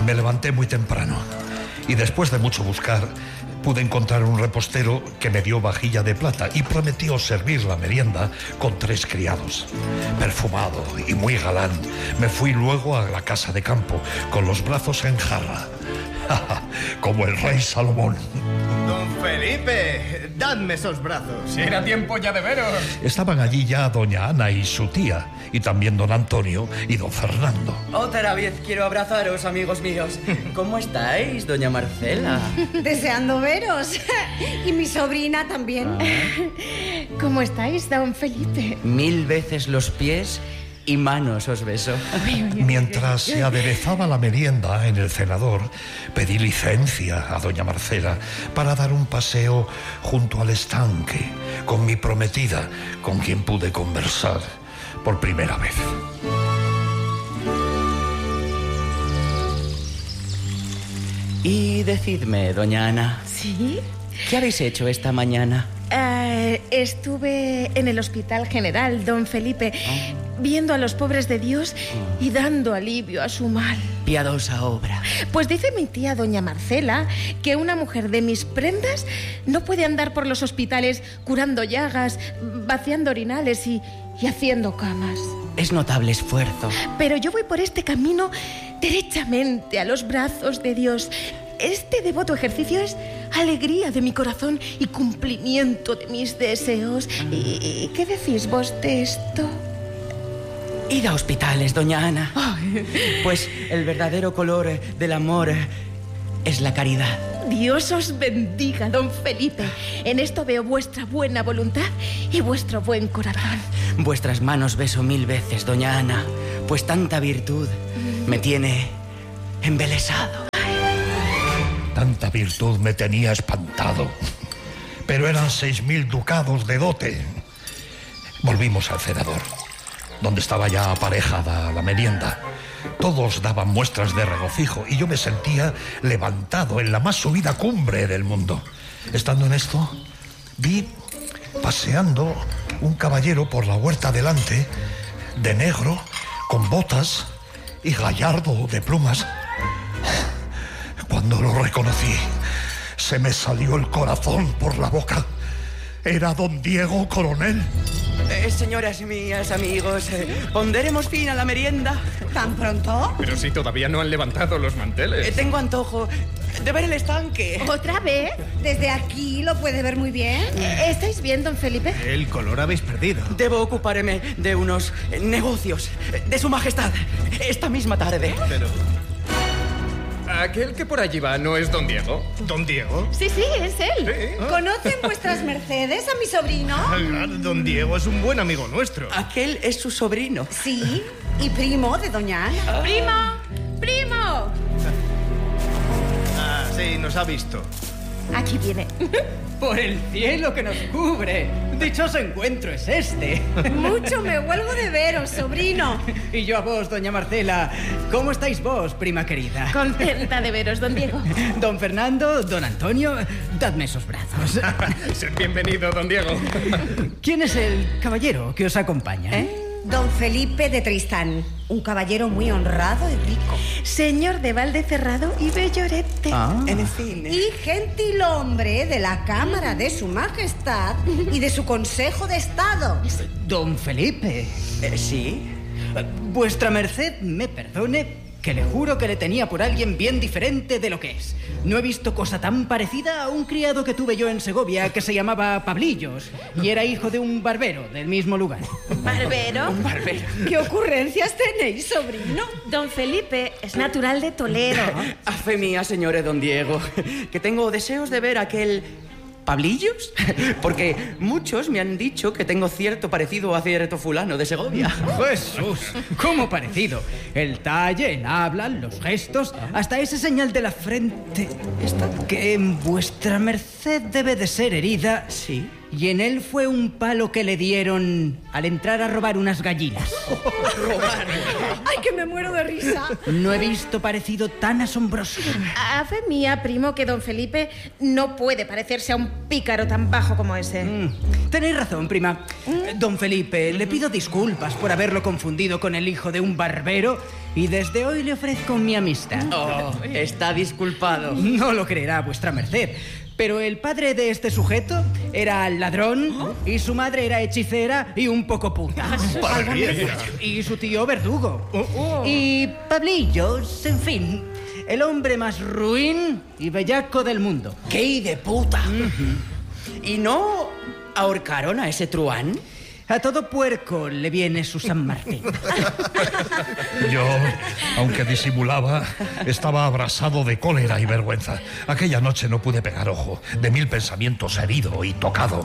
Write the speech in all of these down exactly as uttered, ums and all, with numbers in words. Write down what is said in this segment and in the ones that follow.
Me levanté muy temprano y después de mucho buscar pude encontrar un repostero que me dio vajilla de plata y prometió servir la merienda con tres criados. Perfumado y muy galán, me fui luego a la casa de campo con los brazos en jarra, como el rey Salomón. Don Felipe, dadme esos brazos. Era tiempo ya de veros. Estaban allí ya doña Ana y su tía, y también don Antonio y don Fernando. Otra vez quiero abrazaros, amigos míos. ¿Cómo estáis, doña Marcela? Deseando veros. Y mi sobrina también. Ah. ¿Cómo estáis, don Felipe? Mil veces los pies y manos os beso. Mientras se aderezaba la merienda en el cenador, pedí licencia a doña Marcela para dar un paseo junto al estanque con mi prometida, con quien pude conversar por primera vez. Y decidme, doña Ana. ¿Sí? ¿Qué habéis hecho esta mañana? Uh, estuve en el Hospital General, don Felipe, oh. viendo a los pobres de Dios oh. y dando alivio a su mal. Piadosa obra. Pues dice mi tía doña Marcela que una mujer de mis prendas no puede andar por los hospitales curando llagas, vaciando orinales y, y haciendo camas. Es notable esfuerzo. Pero yo voy por este camino derechamente a los brazos de Dios. Este devoto ejercicio es alegría de mi corazón y cumplimiento de mis deseos. ¿Y qué decís vos de esto? Id a hospitales, doña Ana. Ay. Pues el verdadero color del amor es la caridad. Dios os bendiga, don Felipe. En esto veo vuestra buena voluntad y vuestro buen corazón. Vuestras manos beso mil veces, doña Ana, pues tanta virtud me tiene embelesado. Tanta virtud me tenía espantado. Pero eran seis mil ducados de dote. Volvimos al cenador, donde estaba ya aparejada la merienda. Todos daban muestras de regocijo y yo me sentía levantado en la más subida cumbre del mundo. Estando en esto, vi paseando un caballero por la huerta delante, de negro, con botas y gallardo de plumas. Cuando lo reconocí, se me salió el corazón por la boca. Era don Diego Coronel. Eh, señoras mías, amigos, eh, ¿pondremos fin a la merienda? ¿Tan pronto? Pero si todavía no han levantado los manteles. Eh, tengo antojo de ver el estanque. ¿Otra vez? Desde aquí lo puede ver muy bien. Eh, ¿Estáis bien, don Felipe? El color habéis perdido. Debo ocuparme de unos eh, negocios de su majestad esta misma tarde. Pero... ¿Aquel que por allí va no es don Diego? ¿Don Diego? Sí, sí, es él. ¿Sí? ¿Conocen vuestras mercedes a mi sobrino? Ah, don Diego es un buen amigo nuestro. Aquel es su sobrino. Sí, y primo de doña Ana. Ah. ¡Primo! ¡Primo! Ah, sí, nos ha visto. Aquí viene. Por el cielo que nos cubre. Dichoso encuentro es este. Mucho me huelgo de veros, sobrino. Y yo a vos, doña Marcela. ¿Cómo estáis vos, prima querida? Contenta de veros, don Diego. Don Fernando, don Antonio, dadme esos brazos. Sed bienvenido, don Diego. ¿Quién es el caballero que os acompaña? ¿Eh? Don Felipe de Tristán, un caballero muy honrado y rico. Señor de Valdecerrado y Bellorete. Ah. En fin. Y gentil hombre de la Cámara de su Majestad y de su Consejo de Estado. Don Felipe. Eh, ¿Sí? Vuestra merced me perdone, que le juro que le tenía por alguien bien diferente de lo que es. No he visto cosa tan parecida a un criado que tuve yo en Segovia que se llamaba Pablillos y era hijo de un barbero del mismo lugar. ¿Barbero? Un barbero. ¿Qué ocurrencias tenéis, sobrino? Don Felipe es natural de Toledo. A fe mía, señores don Diego, que tengo deseos de ver aquel... ¿Pablillos? Porque muchos me han dicho que tengo cierto parecido a cierto fulano de Segovia. Jesús, ¿cómo parecido? El talle, el habla, los gestos, hasta esa señal de la frente. Esta que en vuestra merced debe de ser herida. Sí. y en él fue un palo que le dieron al entrar a robar unas gallinas. ¡Ay, que me muero de risa! No he visto parecido tan asombroso. A fe mía, primo, que don Felipe no puede parecerse a un pícaro tan bajo como ese. Mm, tenéis razón, prima. ¿Mm? Don Felipe, le pido disculpas por haberlo confundido con el hijo de un barbero y desde hoy le ofrezco mi amistad. Oh, está disculpado. No lo creerá vuestra merced, pero el padre de este sujeto era ladrón y su madre era hechicera y un poco puta. Y su tío verdugo. Y Pablillos, en fin, el hombre más ruin y bellaco del mundo. ¡Qué de puta! Uh-huh. ¿Y no ahorcaron a ese truán? A todo puerco le viene su San Martín. Yo, aunque disimulaba, estaba abrasado de cólera y vergüenza. Aquella noche no pude pegar ojo, de mil pensamientos, herido y tocado.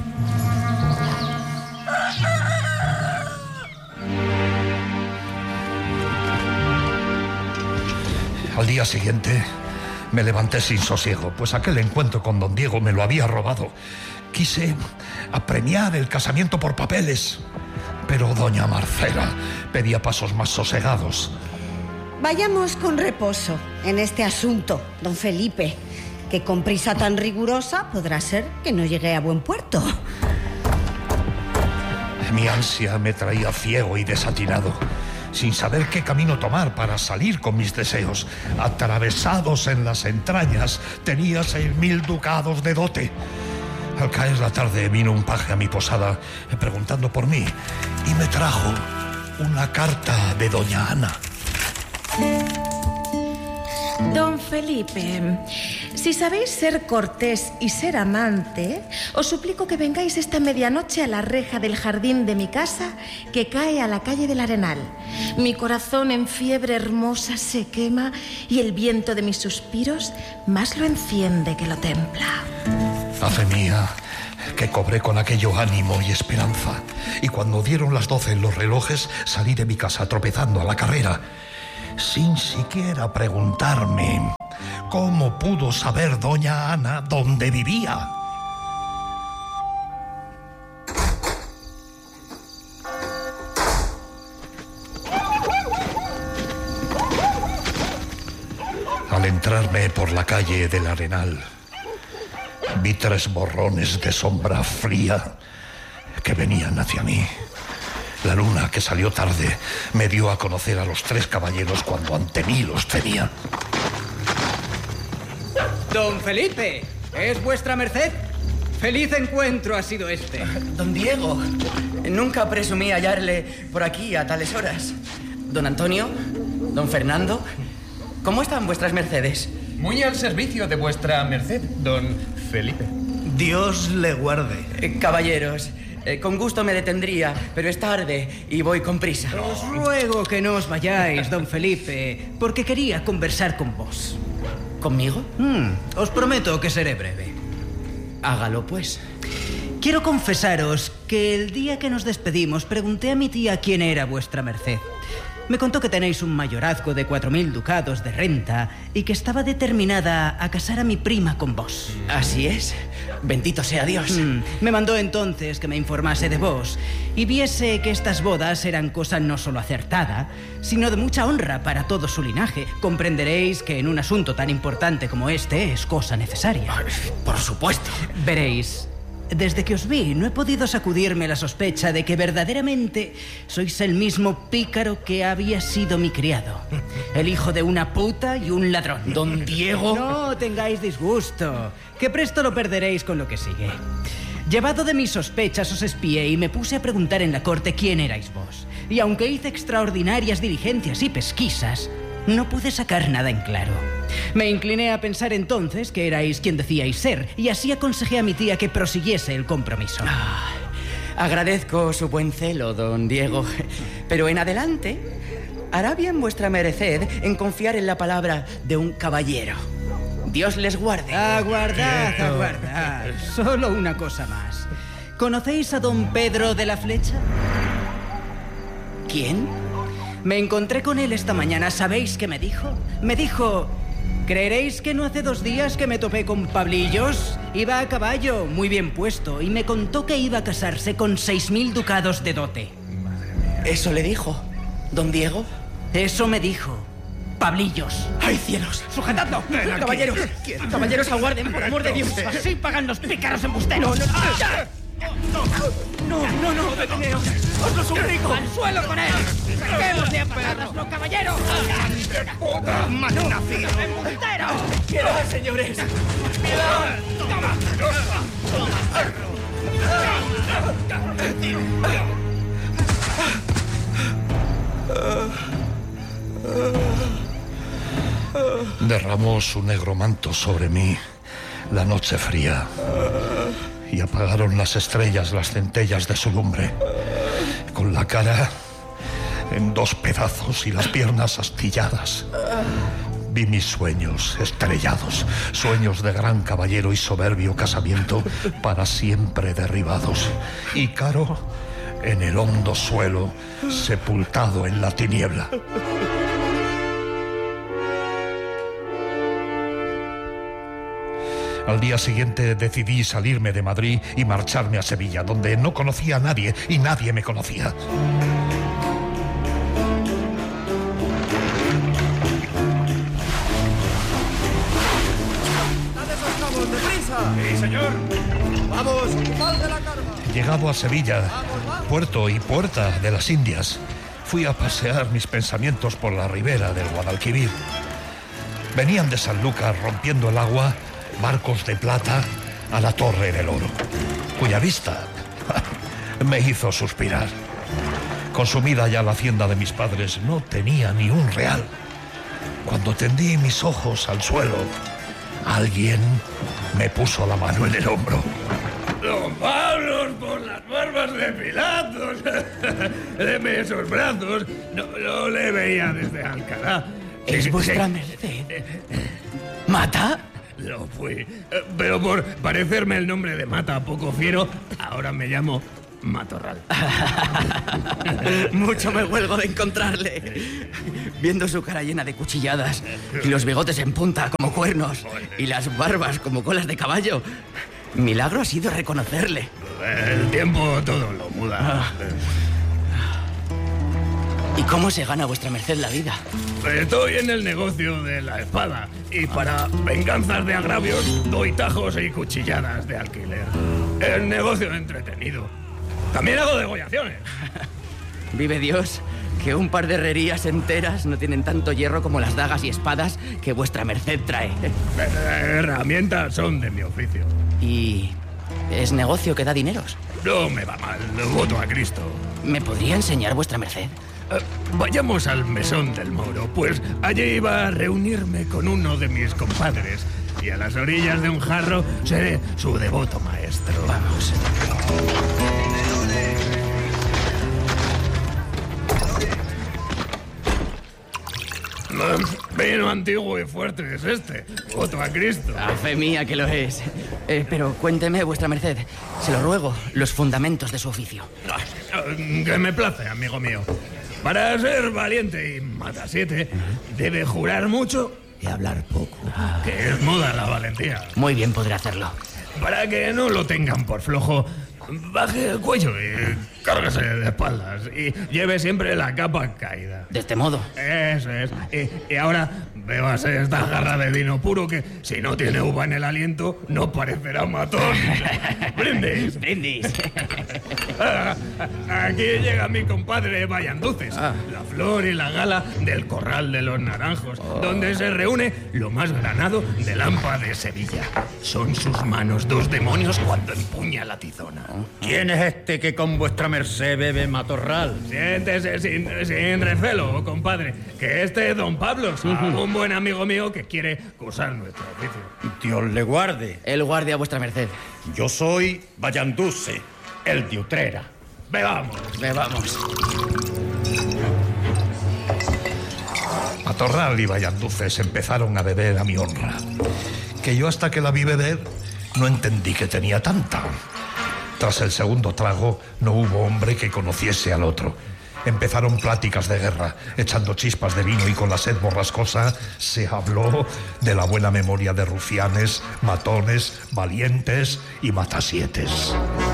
Al día siguiente me levanté sin sosiego, pues aquel encuentro con don Diego me lo había robado. Quise apremiar el casamiento por papeles, pero doña Marcela pedía pasos más sosegados. Vayamos con reposo en este asunto, don Felipe, que con prisa tan rigurosa podrá ser que no llegue a buen puerto. Mi ansia me traía ciego y desatinado, sin saber qué camino tomar para salir con mis deseos. Atravesados en las entrañas, tenía seis mil ducados de dote. Al caer la tarde vino un paje a mi posada preguntando por mí y me trajo una carta de doña Ana. Don Felipe, si sabéis ser cortés y ser amante, os suplico que vengáis esta medianoche a la reja del jardín de mi casa que cae a la calle del Arenal. Mi corazón en fiebre hermosa se quema y el viento de mis suspiros más lo enciende que lo templa. A fe mía, que cobré con aquello ánimo y esperanza. Y cuando dieron las doce en los relojes, salí de mi casa tropezando a la carrera, sin siquiera preguntarme cómo pudo saber doña Ana dónde vivía. Al entrarme por la calle del Arenal, vi tres borrones de sombra fría que venían hacia mí. La luna, que salió tarde, me dio a conocer a los tres caballeros cuando ante mí los tenía. Don Felipe, ¿es vuestra merced? Feliz encuentro ha sido este. Don Diego, nunca presumí hallarle por aquí a tales horas. Don Antonio, don Fernando, ¿cómo están vuestras mercedes? Muy al servicio de vuestra merced, don Felipe. Dios le guarde. Eh, caballeros, eh, con gusto me detendría, pero es tarde y voy con prisa. Os ruego que no os vayáis, don Felipe, porque quería conversar con vos. ¿Conmigo? Mm, os prometo que seré breve. Hágalo, pues. Quiero confesaros que el día que nos despedimos pregunté a mi tía quién era vuestra merced. Me contó que tenéis un mayorazgo de cuatro mil ducados de renta y que estaba determinada a casar a mi prima con vos. Así es. Bendito sea Dios. Mm, me mandó entonces que me informase de vos y viese que estas bodas eran cosa no solo acertada, sino de mucha honra para todo su linaje. Comprenderéis que en un asunto tan importante como este es cosa necesaria. Por supuesto. Veréis, desde que os vi no he podido sacudirme la sospecha de que verdaderamente sois el mismo pícaro que había sido mi criado. El hijo de una puta y un ladrón. Don Diego. No tengáis disgusto, que presto lo perderéis con lo que sigue. Llevado de mis sospechas os espié y me puse a preguntar en la corte quién erais vos. Y aunque hice extraordinarias diligencias y pesquisas, no pude sacar nada en claro. Me incliné a pensar entonces que erais quien decíais ser, y así aconsejé a mi tía que prosiguiese el compromiso. Ah, agradezco su buen celo, don Diego, pero en adelante hará bien vuestra merced en confiar en la palabra de un caballero. Dios les guarde. Aguardad, aguardad. Solo una cosa más. ¿Conocéis a don Pedro de la Flecha? ¿Quién? Me encontré con él esta mañana. ¿Sabéis qué me dijo? Me dijo ¿Creeréis que no hace dos días que me topé con Pablillos? Iba a caballo, muy bien puesto, y me contó que iba a casarse con seis mil ducados de dote. ¿Eso le dijo, don Diego? Eso me dijo Pablillos. ¡Ay, cielos! ¡Sujetadlo! ¡Caballeros! ¡Caballeros, aguarden, por amor de Dios! Así pagan los pícaros embusteros. No, no, no, no, no, deteneos. ¡Os lo suplico! ¡Al suelo con él! ¡Saquémosle a patadas, los caballeros! ¡Puta malnacido! ¡Embusteros! ¡Piedad, señores! ¡Piedad! Derramó su negro manto sobre mí la noche fría y apagaron las estrellas las centellas de su lumbre. Con la cara en dos pedazos y las piernas astilladas, vi mis sueños estrellados, sueños de gran caballero y soberbio casamiento para siempre derribados. Y Caro en el hondo suelo, sepultado en la tiniebla. Al día siguiente decidí salirme de Madrid y marcharme a Sevilla, donde no conocía a nadie y nadie me conocía. ¡Sí, señor! ¡Vamos! ¡Mal de la carga! Llegado a Sevilla, puerto y puerta de las Indias, fui a pasear mis pensamientos por la ribera del Guadalquivir. Venían de Sanlúcar rompiendo el agua barcos de plata a la Torre del Oro, cuya vista me hizo suspirar. Consumida ya la hacienda de mis padres, no tenía ni un real. Cuando tendí mis ojos al suelo, alguien me puso la mano en el hombro. ¡Don Pablo, por las barbas de Pilatos! Deme esos brazos. No, no le veía desde Alcalá. ¿Es Sí, vuestra sí. merced? ¿Mata? Lo fui. Eh, Pero por parecerme el nombre de Mata poco fiero, ahora me llamo Matorral. Mucho me huelgo de encontrarle. Viendo su cara llena de cuchilladas y los bigotes en punta como cuernos y las barbas como colas de caballo, milagro ha sido reconocerle. El tiempo todo lo muda. ¿Y cómo se gana vuestra merced la vida? Estoy en el negocio de la espada y para venganzas de agravios doy tajos y cuchilladas de alquiler. El negocio entretenido. También hago degollaciones. Vive Dios, que un par de herrerías enteras no tienen tanto hierro como las dagas y espadas que vuestra merced trae. Eh, Herramientas son de mi oficio. ¿Y es negocio que da dineros? No me va mal, voto a Cristo. ¿Me podría enseñar vuestra merced? Eh, vayamos al mesón del Moro, pues allí iba a reunirme con uno de mis compadres y a las orillas de un jarro seré su devoto maestro. Vamos. Vino antiguo y fuerte es este. Voto a Cristo. A fe mía que lo es. Eh, pero cuénteme, vuestra merced, se lo ruego, los fundamentos de su oficio. Que me place, amigo mío. Para ser valiente y matasiete, debe jurar mucho y hablar poco. Que es moda la valentía. Muy bien podré hacerlo. Para que no lo tengan por flojo, baje el cuello y cárguese de espaldas. Y lleve siempre la capa caída. De este modo. Eso es. Y, y ahora, bébase esta jarra de vino puro que, si no tiene uva en el aliento, no parecerá matón. ¡Brindis! ¡Brindis! Aquí llega mi compadre Vallanduces, Ah. la flor y la gala del Corral de los Naranjos, donde se reúne lo más granado del Lampa de Sevilla. Son sus manos dos demonios cuando empuña la tizona. ¿Quién es este que con vuestra merced bebe matorral? Siéntese sin, sin recelo, compadre, que este es don Pablo, un buen amigo mío que quiere cursar nuestro oficio. Dios le guarde. El guardia a vuestra merced. Yo soy Vallanduce, el de Utrera. Bebamos. Bebamos. Matorral y Vallanduces empezaron a beber a mi honra, que yo hasta que la vi beber no entendí que tenía tanta. Tras el segundo trago no hubo hombre que conociese al otro. Empezaron pláticas de guerra, echando chispas de vino, y con la sed borrascosa se habló de la buena memoria de rufianes, matones, valientes y matasietes.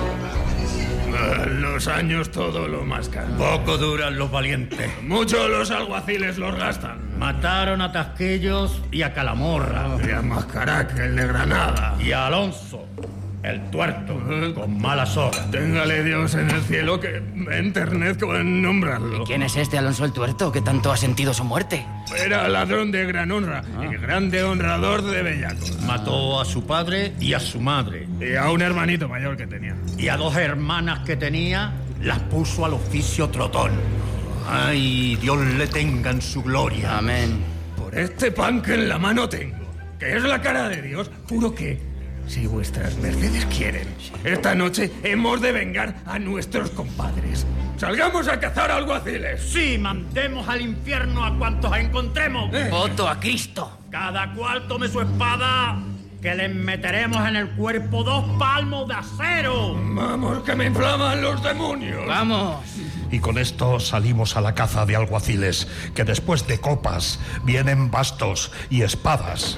Los años todo lo mascan. Poco duran los valientes. Mucho los alguaciles los gastan. Mataron a Tasquillos y a Calamorra. Y a Mascaraque, el de Granada. Y a Alonso, el tuerto, con malas horas. Téngale Dios en el cielo que me enternezco en nombrarlo. ¿Y quién es este Alonso el Tuerto que tanto ha sentido su muerte? Era ladrón de gran honra ah. y grande honrador de bellacos. Mató a su padre y a su madre. Y a un hermanito mayor que tenía. Y a dos hermanas que tenía, las puso al oficio trotón. Ay, Dios le tenga en su gloria. Amén. Por este pan que en la mano tengo, que es la cara de Dios, juro que, si vuestras mercedes quieren, esta noche hemos de vengar a nuestros compadres. ¡Salgamos a cazar alguaciles! Sí, mandemos al infierno a cuantos encontremos. Eh. ¡Voto a Cristo! Cada cual tome su espada, que les meteremos en el cuerpo dos palmos de acero. ¡Vamos, que me inflaman los demonios! ¡Vamos! Y con esto salimos a la caza de alguaciles, que después de copas vienen bastos y espadas.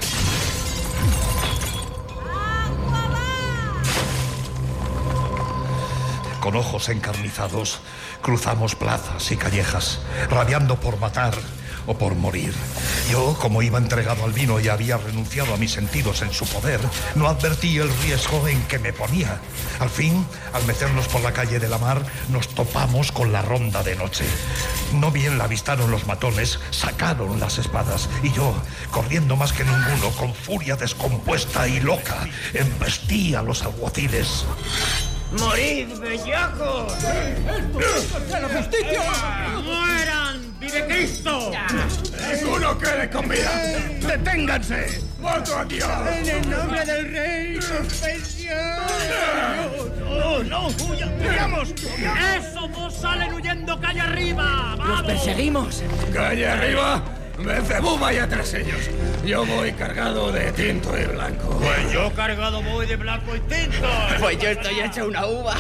Con ojos encarnizados, cruzamos plazas y callejas, rabiando por matar o por morir. Yo, como iba entregado al vino y había renunciado a mis sentidos en su poder, no advertí el riesgo en que me ponía. Al fin, al meternos por la calle de la Mar, nos topamos con la ronda de noche. No bien la avistaron los matones, sacaron las espadas, y yo, corriendo más que ninguno, con furia descompuesta y loca, embestí a los alguaciles. ¡Morid, bellacos! ¡A la justicia! ¡Mueran! ¡Vive Cristo! ¡Ninguno quede con vida! ¡Deténganse! ¡Mato a Dios! ¡En el nombre del rey! ¡Suspensión! ¡No, no! ¡Huyan! ¡Huyamos! ¡Esos dos salen huyendo calle arriba! ¡Vamos! ¡Los perseguimos! ¡Calle arriba! Beelzebub vaya tras ellos. Yo voy cargado de tinto y blanco. Pues yo cargado voy de blanco y tinto. Pues yo estoy hecho una uva.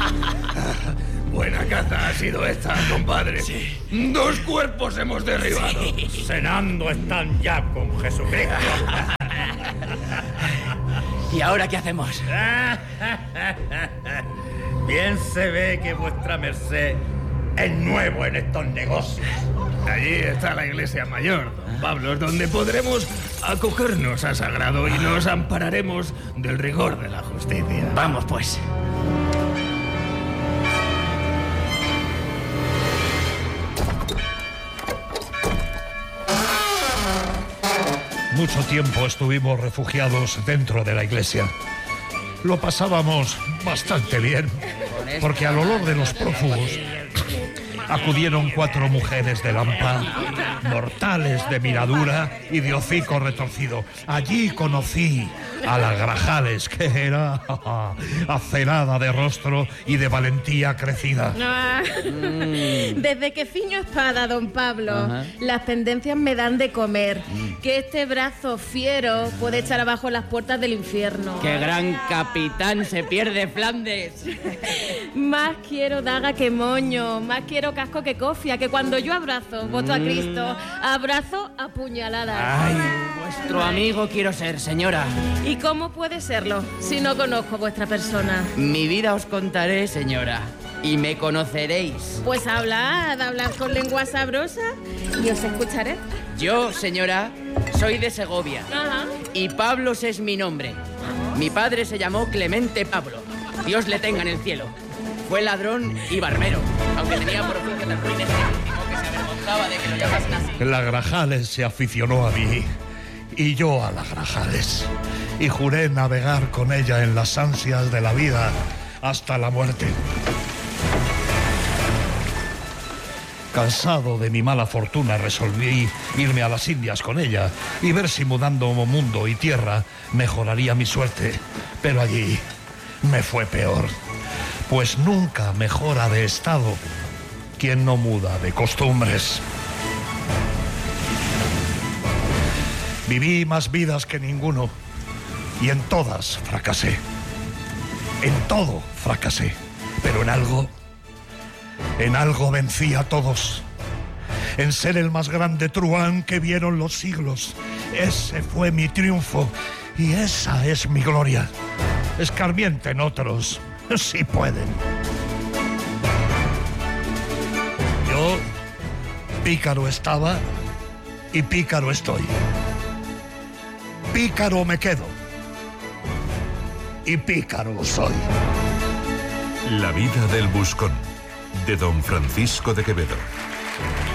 Buena caza ha sido esta, compadre. Sí. Dos cuerpos hemos derribado. Sí. Cenando están ya con Jesucristo. ¿Y ahora qué hacemos? Bien se ve que vuestra merced es nuevo en estos negocios. Allí está la iglesia mayor, don Pablo, donde podremos acogernos a sagrado y nos ampararemos del rigor de la justicia. Vamos, pues. Mucho tiempo estuvimos refugiados dentro de la iglesia. Lo pasábamos bastante bien, porque al olor de los prófugos acudieron cuatro mujeres de Lampa, mortales de miradura y de hocico retorcido. Allí conocí a la Grajales, que era acerada de rostro y de valentía crecida. Ah, mm. Desde que ciño espada, don Pablo, ajá, las pendencias me dan de comer. Mm. Que este brazo fiero puede echar abajo las puertas del infierno. ¡Qué gran capitán se pierde Flandes! Más quiero daga que moño, más quiero casco que cofia, que cuando yo abrazo, voto a Cristo, abrazo a puñaladas. Ay, vuestro amigo quiero ser, señora. ¿Y cómo puede serlo si no conozco vuestra persona? Mi vida os contaré, señora, y me conoceréis. Pues hablad, hablad con lengua sabrosa y os escucharé. Yo, señora, soy de Segovia. Ajá. Y Pablos es mi nombre. Mi padre se llamó Clemente Pablo. Dios le tenga en el cielo. Fue ladrón y barbero, aunque tenía por oficio de ruines que se avergonzaba de que lo llamasen así. La Grajales se aficionó a mí y yo a la Grajales, y juré navegar con ella en las ansias de la vida hasta la muerte. Cansado de mi mala fortuna, resolví irme a las Indias con ella y ver si mudando mundo y tierra mejoraría mi suerte. Pero allí me fue peor, pues nunca mejora de estado quien no muda de costumbres. Viví más vidas que ninguno y en todas fracasé. En todo fracasé, pero en algo, En algo vencí a todos. En ser el más grande truán que vieron los siglos. Ese fue mi triunfo y esa es mi gloria. Escarmienten otros, si pueden. Yo, pícaro estaba y pícaro estoy. Pícaro me quedo y pícaro soy. La vida del buscón, de don Francisco de Quevedo.